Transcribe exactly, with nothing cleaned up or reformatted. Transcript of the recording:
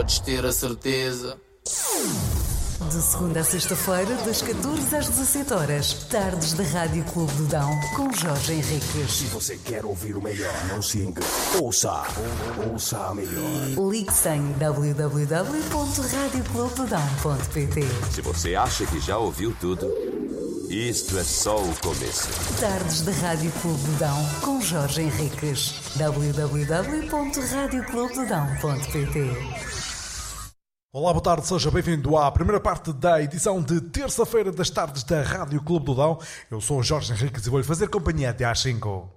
podes ter a certeza. De segunda a sexta-feira, das catorze às dezassete horas, tardes da Rádio Clube do Dão, com Jorge Henriques. Se você quer ouvir o melhor, não se engane. Ouça, ouça a melhor. Ligue-se em w w w ponto radio clube do dão ponto p t. Se você acha que já ouviu tudo, isto é só o começo. Tardes da Rádio Clube do Dão, com Jorge Henriques. w w w ponto radio clube do dão ponto p t. Olá, boa tarde, seja bem-vindo à primeira parte da edição de terça-feira das tardes da Rádio Clube do Dão. Eu sou o Jorge Henriques e vou-lhe fazer companhia até às cinco.